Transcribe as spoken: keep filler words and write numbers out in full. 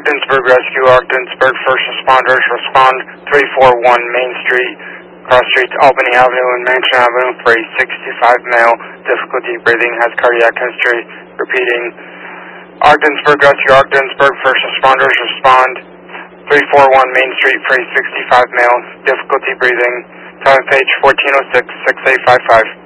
Ogdensburg Rescue, Ogdensburg First Responders, respond three four one Main Street, cross streets Albany Avenue and Mansion Avenue for a sixty-five male, difficulty breathing, has cardiac history. Repeating, Ogdensburg Rescue, Ogdensburg First Responders, respond three four one Main Street for a sixty-five male, difficulty breathing, time page fourteen oh six, six eight five five.